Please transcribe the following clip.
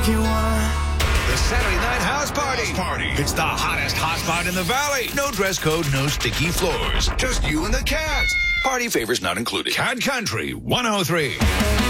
The Saturday Night House Party. It's the hottest hotspot in the valley. No dress code, no sticky floors. Just you and the cats. Party favors not included. Cat Country 103.